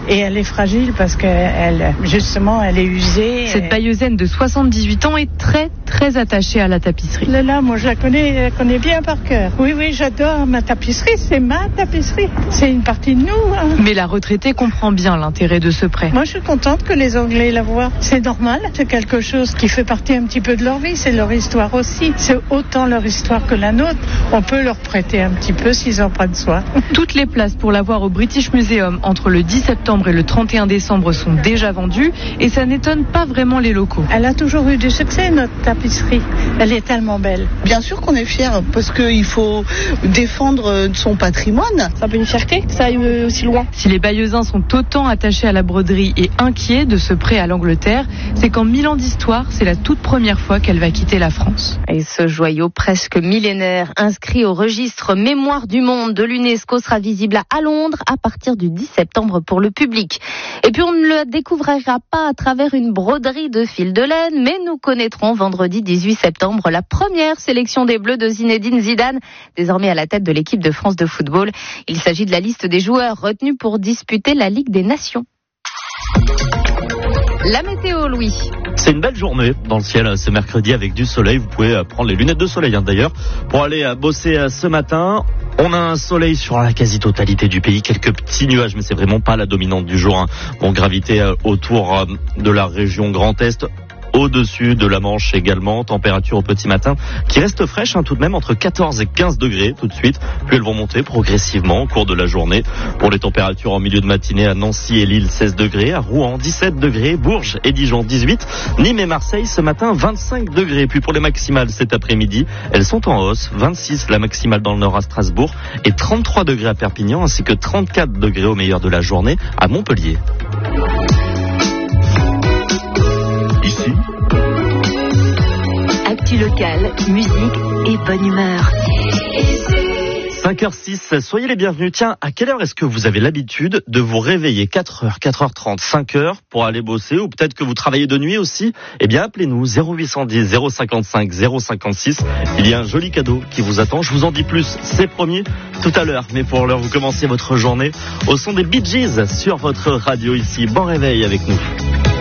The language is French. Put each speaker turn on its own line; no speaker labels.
Et elle est fragile parce qu'elle, justement, elle est usée.
Cette Bayeuxaine de 78 ans est très, très attachée à la tapisserie.
Là, moi, je la connais bien par cœur. Oui, j'adore ma tapisserie. C'est ma tapisserie. C'est une partie de nous. Hein.
Mais la retraitée comprend bien l'intérêt de ce prêt.
Moi, je suis contente que les Anglais la voient. C'est normal. C'est quelque chose qui fait partie un petit peu de leur vie. C'est leur histoire aussi. C'est autant leur histoire que la nôtre. On peut leur prêter un petit peu s'ils en prennent soin.
Toutes les places pour la voir au British Museum entre le 10 septembre et le 31 décembre sont déjà vendues et ça n'étonne pas vraiment les locaux.
Elle a toujours eu du succès, notre tapisserie. Elle est tellement belle.
Bien sûr qu'on est fiers parce qu'il faut défendre son patrimoine.
C'est un peu une fierté que ça aille aussi loin.
Si les Bayeuxins sont autant attachés à la broderie et inquiets de ce prêt à l'Angleterre, c'est qu'en 1000 ans d'histoire, c'est la toute première fois qu'elle va quitter la France.
Et ce joyau presque millénaire, inscrit au registre Mémoire du monde de l'UNESCO, sera visible à Londres à partir du 10 septembre pour le public. Et puis on ne le découvrira pas à travers une broderie de fil de laine, mais nous connaîtrons vendredi 18 septembre la première sélection des Bleus de Zinedine Zidane, désormais à la tête de l'équipe de France de football. Il s'agit de la liste des joueurs retenus pour disputer la Ligue des Nations. La météo, Louis.
C'est une belle journée dans le ciel ce mercredi avec du soleil. Vous pouvez prendre les lunettes de soleil d'ailleurs pour aller bosser ce matin. On a un soleil sur la quasi-totalité du pays, quelques petits nuages, mais c'est vraiment pas la dominante du jour. Bon, gravité autour de la région Grand Est. Au-dessus de la Manche également, température au petit matin qui reste fraîche tout de même entre 14 et 15 degrés tout de suite, puis elles vont monter progressivement au cours de la journée. Pour les températures en milieu de matinée à Nancy et Lille 16 degrés, à Rouen 17 degrés, Bourges et Dijon 18, Nîmes et Marseille ce matin 25 degrés. Puis pour les maximales cet après-midi, elles sont en hausse, 26 la maximale dans le nord à Strasbourg et 33 degrés à Perpignan ainsi que 34 degrés au meilleur de la journée à Montpellier. Ici,
Actu locale, musique et bonne humeur.
5h06, soyez les bienvenus. Tiens, à quelle heure est-ce que vous avez l'habitude de vous réveiller 4h, 4h30, 5h pour aller bosser ou peut-être que vous travaillez de nuit aussi? Eh bien, appelez-nous 0810 055 056. Il y a un joli cadeau qui vous attend. Je vous en dis plus, c'est promis, tout à l'heure. Mais pour l'heure, vous commencez votre journée au son des Bee Gees sur votre radio ici. Bon réveil avec nous.